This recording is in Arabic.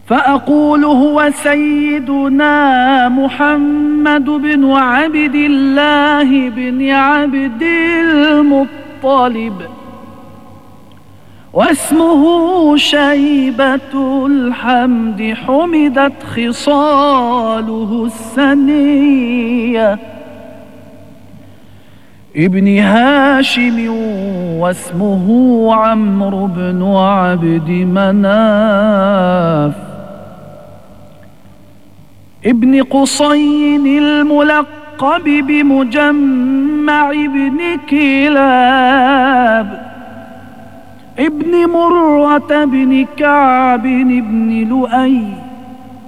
فأقول هو سيدنا محمد بن عبد الله بن عبد المطلب، واسمه شيبة الحمد، حمدت خصاله السنية، ابن هاشم واسمه عمرو بن عبد مناف، ابن قصي الملقب بمجمع بن كلاب، ابن مرة بن كعب بن لؤي،